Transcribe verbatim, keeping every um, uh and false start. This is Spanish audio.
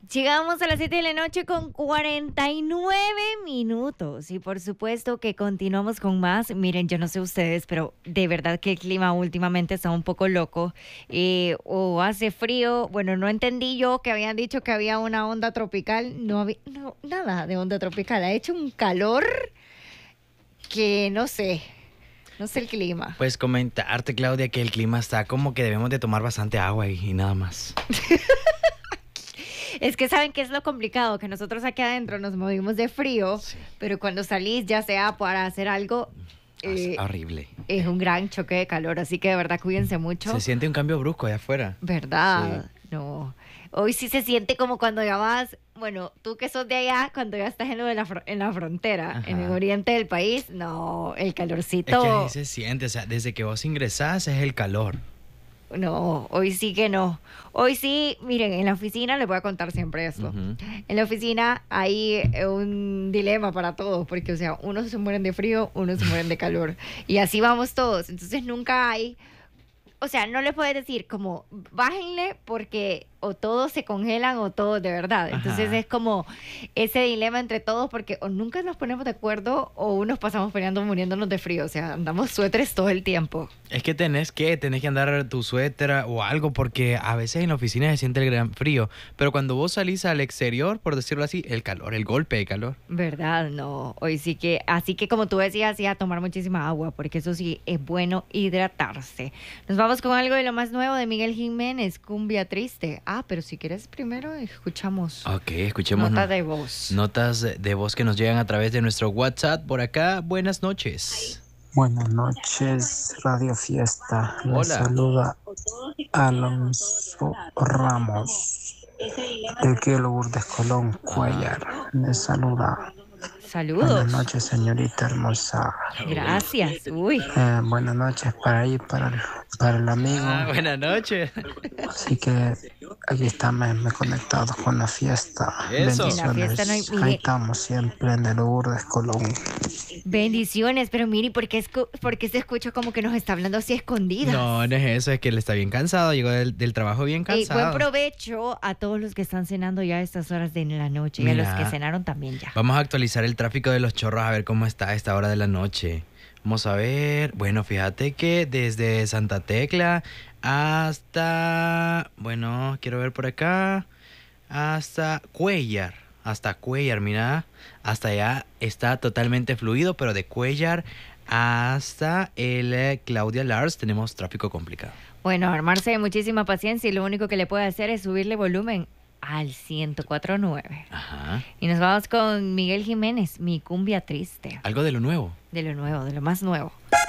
Llegamos a las siete de la noche con cuarenta y nueve minutos y por supuesto que continuamos con más. Miren, yo no sé ustedes, pero de verdad que el clima últimamente está un poco loco. Eh, o hace frío, bueno, no entendí yo que habían dicho que había una onda tropical. No había no, nada de onda tropical. Ha hecho un calor que no sé, no sé el clima. Pues comentarte, Claudia, que el clima está como que debemos de tomar bastante agua y, y nada más. Es que saben que es lo complicado, que nosotros aquí adentro nos movimos de frío, sí. Pero cuando salís, ya sea para hacer algo, eh, es horrible. Es un gran choque de calor, así que de verdad cuídense mucho. Se siente un cambio brusco allá afuera. ¿Verdad? Sí. No. Hoy sí se siente como cuando ya vas, bueno, tú que sos de allá, cuando ya estás en, lo de la, en la frontera, ajá, en el oriente del país, no, el calorcito. Es que ahí se siente, o sea, desde que vos ingresás es el calor. No, hoy sí que no. Hoy sí, miren, en la oficina les voy a contar siempre esto. Uh-huh. En la oficina hay un dilema para todos, porque, o sea, unos se mueren de frío, unos se mueren de calor. Y así vamos todos. Entonces nunca hay, o sea, no les puedes decir como, bájenle porque o todos se congelan o todos de verdad. Entonces ajá, es como ese dilema entre todos porque o nunca nos ponemos de acuerdo o unos pasamos peleando muriéndonos de frío. O sea, andamos suéteres todo el tiempo. Es que tenés que, tenés que andar tu suéter o algo porque a veces en la oficina se siente el gran frío. Pero cuando vos salís al exterior, por decirlo así, el calor, el golpe de calor. ¿Verdad? No, hoy sí que, así que como tú decías, sí, a tomar muchísima agua porque eso sí es bueno hidratarse. Nos vamos con algo de lo más nuevo de Miguel Jiménez, Cumbia Triste. Ah, pero si quieres primero escuchamos. Ok, escuchemos. Notas de voz. Notas de voz que nos llegan a través de nuestro WhatsApp por acá. Buenas noches. Buenas noches, Radio Fiesta. Les saluda Alonso Ramos, de que Lourdes Colón Cuellar. Les saluda. Saludos. Buenas noches, señorita hermosa. Gracias. Uy. Eh, buenas noches para ahí, para el, para el amigo. Ah, buenas noches. Así que aquí estamos me conectados con la fiesta. Eso. Bendiciones. En la fiesta no hay, mire, ahí estamos siempre en el Lourdes Colón. Bendiciones, pero mire, ¿por qué, escu- ¿por qué se escucha como que nos está hablando así escondidas? No, no es eso, es que él está bien cansado, llegó del, del trabajo bien cansado. Hey, buen provecho a todos los que están cenando ya a estas horas de la noche. Mira, y a los que cenaron también ya. Vamos a actualizar el tráfico de los Chorros a ver cómo está a esta hora de la noche. Vamos a ver. Bueno, fíjate que desde Santa Tecla hasta... Bueno, quiero ver por acá. Hasta Cuellar. Hasta Cuellar, mira. Hasta allá está totalmente fluido, pero de Cuellar hasta el Claudia Lars tenemos tráfico complicado. Bueno, armarse de muchísima paciencia y lo único que le puede hacer es subirle volumen al ciento cuatro punto nueve. Ajá. Y nos vamos con Miguel Jiménez, Mi Cumbia Triste. Algo de lo nuevo. De lo nuevo, de lo más nuevo.